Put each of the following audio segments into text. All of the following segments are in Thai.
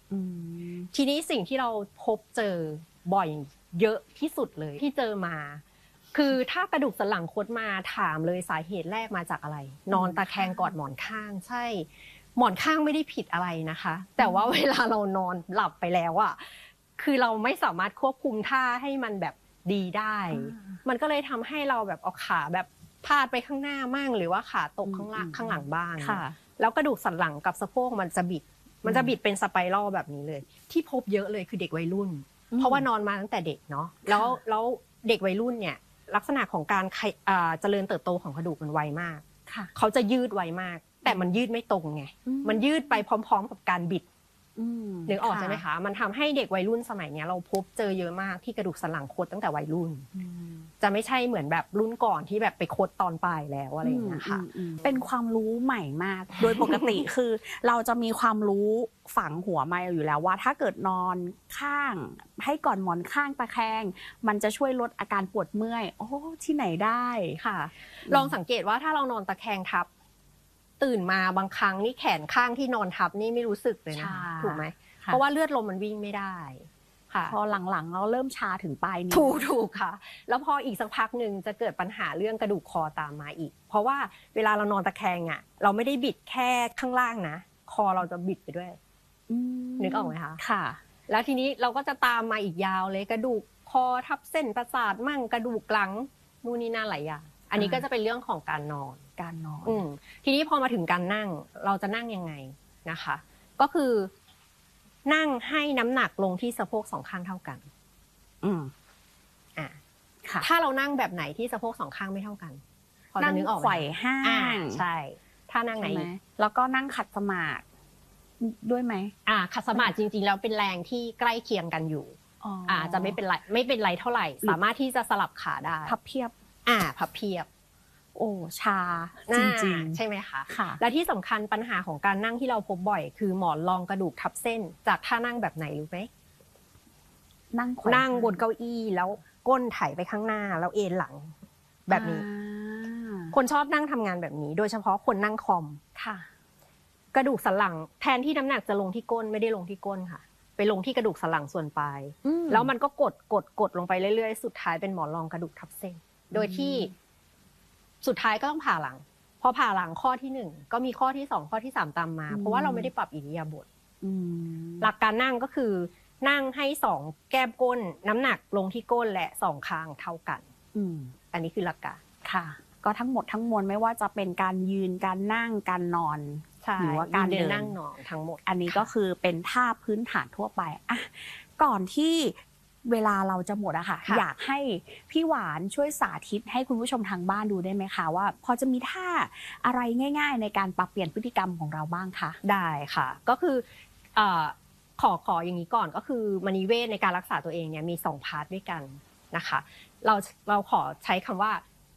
ทีนี้สิ่งที่เราพบเจอบ่อยเยอะที่สุดเลยที่เจอมาคือถ้ากระดูกสันหลังคดมาถามเลยสาเหตุแรกมาจากอะไรนอนตะแคงกอดหมอนข้างใช่หมอนข้างไม่ได้ผิดอะไรนะคะแต่ว่าเวลาเรานอนหลับไปแล้วอ่ะคือเราไม่สามารถควบคุมท่าให้มันแบบดีได้มันก็เลยทำให้เราแบบเอาขาแบบพาดไปข้างหน้ามั่งหรือว่าขาตกข้างหลังบ้างแล้วกระดูกสันหลังกับสะโพกมันจะบิดเป็นสไปรัลแบบนี้เลยที่พบเยอะเลยคือเด็กวัยรุ่นเพราะว่านอนมาตั้งแต่เด็กเนาะแล้วเด็กวัยรุ่นเนี่ยลักษณะของการเจริญเติบโตของกระดูกมันไวมากเขาจะยืดไวมากแต่มันยืดไม่ตรงไงมันยืดไปพร้อมๆกับการบิดนึกออกใช่ไหมคะมันทำให้เด็กวัยรุ่นสมัยนี้เราพบเจอเยอะมากที่กระดูกสันหลังคดตั้งแต่วัยรุ่นจะไม่ใช่เหมือนแบบรุ่นก่อนที่แบบไปคดตอนปลายแล้วอะไรอย่างเงี้ยค่ะเป็นความรู้ใหม่มากโดยปกติคือเราจะมีความรู้ฝังหัวมาอยู่แล้วว่าถ้าเกิดนอนข้างให้ก่อนหมอนข้างตะแคงมันจะช่วยลดอาการปวดเมื่อยโอ้ที่ไหนได้ค่ะลองสังเกตว่าถ้าเรานอนตะแคงทับตื่นมาบางครั้งนี่แขนข้างที่นอนทับนี่ไม่รู้สึกเลยนะถูกไหมเพราะว่าเลือดลมมันวิ่งไม่ได้ค่ะพอหลังๆเราเริ่มชาถึงปลายนิ้วถูกค่ะแล้วพออีกสักพักนึงจะเกิดปัญหาเรื่องกระดูกคอตามมาอีกเพราะว่าเวลาเรานอนตะแคงอ่ะเราไม่ได้บิดแค่ข้างล่างนะคอเราจะบิดไปด้วยนึกออกไหมคะค่ะแล้วทีนี้เราก็จะตามมาอีกยาวเลยกระดูกคอทับเส้นประสาทมั่งกระดูกหลังนู่นนี่นั่นหลายอย่างอันนี้ก็จะเป็นเรื่องของการนอนทีนี้พอมาถึงการนั่งเราจะนั่งยังไงนะคะก็คือนั่งให้น้ำหนักลงที่สะโพกสองข้างเท่ากันค่ะถ้าเรานั่งแบบไหนที่สะโพกสองข้างไม่เท่ากันพอจะนึกออกไหมไขว่ห้างใช่ถ้านั่งไหนแล้วก็นั่งขัดสมาธิด้วยไหมขัดสมาธิจริงๆแล้วเป็นแรงที่ใกล้เคียงกันอยู่จะไม่เป็นไรเท่าไหร่สามารถที่จะสลับขาได้พับเพียบพับเพียบโอ้ชาจริงๆใช่ไหมคะและที่สำคัญปัญหาของการนั่งที่เราพบบ่อยคือหมอนรองกระดูกทับเส้นจากท่านั่งแบบไหนรู้ไหมนั่งบนเก้าอี้แล้วก้นไถไปข้างหน้าแล้วเอนหลังแบบนี้คนชอบนั่งทำงานแบบนี้โดยเฉพาะคนนั่งคอมกระดูกสันหลังแทนที่น้ำหนักจะลงที่ก้นไม่ได้ลงที่ก้นค่ะไปลงที่กระดูกสันหลังส่วนปลายแล้วมันก็กดลงไปเรื่อยๆสุดท้ายเป็นหมอนรองกระดูกทับเส้นโดยที่สุดท้ายก็ต้องผ่าหลังพอผ่าหลังข้อที่1ก็มีข้อที่2ข้อที่3ตามมาเพราะว่าเราไม่ได้ปรับอิริยาบถหลักการนั่งก็คือนั่งให้2แก้มก้นน้ำหนักลงที่ก้นและ2คางเท่ากันอันนี้คือหลักการค่ะก็ทั้งหมดทั้งมวลไม่ว่าจะเป็นการยืนการนั่งการนอนหรือว่าการเดินนั่งนอนทั้งหมดอันนี้ก็คือเป็นท่าพื้นฐานทั่วไปก่อนที่เวลาเราจะหมดอะค่ะอยากให้พี่หวานช่วยสาธิตให้คุณผู้ชมทางบ้านดูได้ไหมคะว่าพอจะมีท่าอะไรง่ายๆในการปรับเปลี่ยนพฤติกรรมของเราบ้างคะได้ค่ะก็คือขออย่างนี้ก่อนก็คือมณีเวชในการรักษาตัวเองเนี่ยมี2พาร์ทด้วยกันนะคะเราขอใช้คำว่า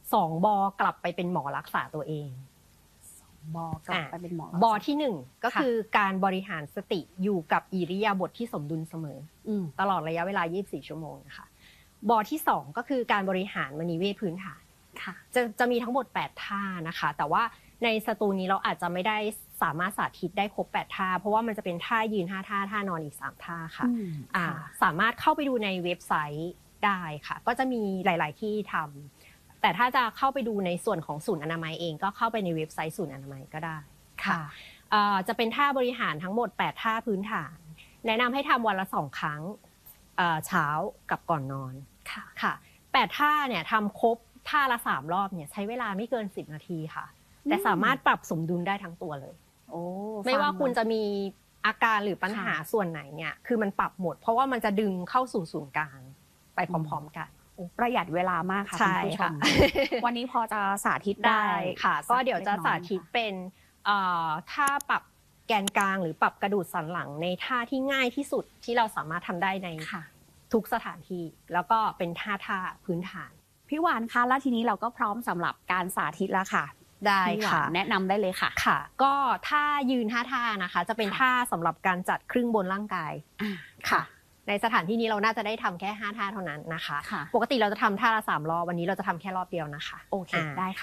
2บอกลับไปเป็นหมอรักษาตัวเองบอกลับไปเป็นหมอบอที่1ก็คือการบริหารสติอยู่กับอิริยาบถที่สมดุลเสมอตลอดระยะเวลา24ชั่วโมงนะคะบอที่2ก็คือการบริหารมณีเวชพื้นฐานค่ะจะมีทั้งหมด8ท่านะคะแต่ว่าในสตูนี้เราอาจจะไม่ได้สามารถสาธิตได้ครบ8ท่าเพราะว่ามันจะเป็นท่ายืน5ท่าท่านอนอีก3ท่าค่ะสามารถเข้าไปดูในเว็บไซต์ได้ค่ะก็จะมีหลายๆที่ทำแต่ถ้าจะเข้าไปดูในส่วนของศูนย์อนามัยเองก็เข้าไปในเว็บไซต์ศูนย์อนามัยก็ได้ค่ะจะเป็นท่าบริหารทั้งหมด8ท่าพื้นฐานแนะนำให้ทำวันละ2ครั้งเช้ากับก่อนนอนค่ะ8ท่าเนี่ยทำครบท่าละ3รอบเนี่ยใช้เวลาไม่เกิน10นาทีค่ะแต่สามารถปรับสมดุลได้ทั้งตัวเลยไม่ว่าคุณจะมีอาการหรือปัญหาส่วนไหนเนี่ยคือมันปรับหมดเพราะว่ามันจะดึงเข้าสู่ศูนย์กลางไปพร้อมๆกันประหยัดเวลามากค่ะคุณผู้ชมวันนี้พอจะสาธิตได้ค่ะก็เดี๋ยวจะสาธิตเป็นท่าปรับแกนกลางหรือปรับกระดูกสันหลังในท่าที่ง่ายที่สุดที่เราสามารถทำได้ในทุกสถานที่แล้วก็เป็นท่าพื้นฐานพี่หวานคะแล้วทีนี้เราก็พร้อมสำหรับการสาธิตแล้วค่ะได้ค่ะแนะนำได้เลยค่ะค่ะก็ท่ายืนท่านะคะจะเป็นท่าสำหรับการจัดครึ่งบนร่างกายค่ะในสถานที่นี้เราน่าจะได้ทำแค่5ท่าเท่านั้นนะคะปกติเราจะทำท่าละ3รอบวันนี้เราจะทำแค่รอบเดียวนะคะโอเคได้ค่ะ